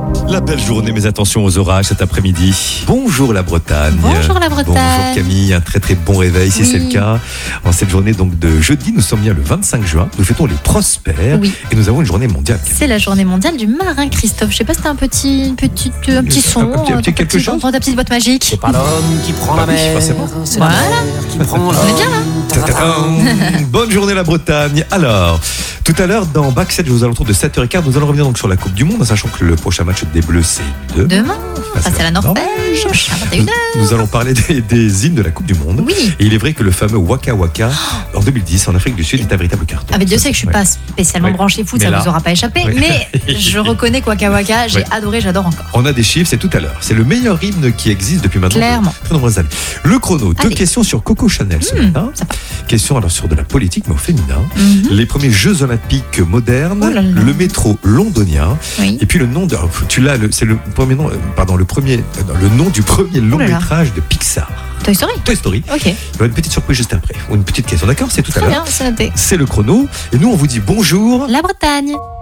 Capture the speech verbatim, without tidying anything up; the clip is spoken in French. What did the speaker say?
La belle journée, mais attention aux orages cet après-midi. Bonjour la Bretagne. Bonjour la Bretagne. Bonjour Camille, un très très bon réveil si Oui. c'est le cas. En cette journée donc de jeudi, nous sommes bien le vingt-cinq juin, nous fêtons les prospères Oui. et nous avons une journée mondiale. Camille. C'est la journée mondiale du marin, Christophe. Je sais pas si t'as un petit, une petite, un petit son, Un petit- un petit ton quelque chose prends ta petite boîte magique. C'est pas l'homme qui prend Ah la oui, mer, forcément. c'est Voilà. la mer qui prend l'homme. On est bien là. Ta-ta-tam. Bonne journée la Bretagne. Alors, tout à l'heure dans Backstage aux alentours de sept heures quinze, nous allons revenir donc sur la Coupe du Monde, sachant que le prochain match des Bleus c'est demain. Demain, face à la Norvège, à vingt et une heures. Nous, nous allons parler des, des hymnes de la Coupe du Monde. Oui. Et il est vrai que le fameux Waka Waka en deux mille dix en Afrique du Sud est un véritable carton. Ah mais Dieu sait que je suis Ouais. pas spécialement Ouais. branchée foot, Mais ça là- vous aura pas échappé. Ouais. Mais je reconnais que Waka Waka, j'ai Ouais. adoré, j'adore encore. On a des chiffres, c'est tout à l'heure. C'est le meilleur hymne qui existe depuis maintenant Clairement. de très nombreuses années. Le chrono, deux Allez. questions sur Coco Chanel ce Mmh, matin. ça Question alors sur de la politique mais au féminin. Mhm. Les premiers Jeux Olympiques modernes, Oh là là. le métro londonien, Oui. et puis le nom de, tu l'as, le- c'est le premier nom, euh, pardon, le premier, euh, non, le nom du premier long Oh là là. métrage de Pixar, Toy Story. Toy Story. Ok. Il y aura une petite surprise juste après, ou une petite question, d'accord? C'est tout à Très l'heure. bien, c'est noté. C'est le chrono, et nous on vous dit bonjour. La Bretagne.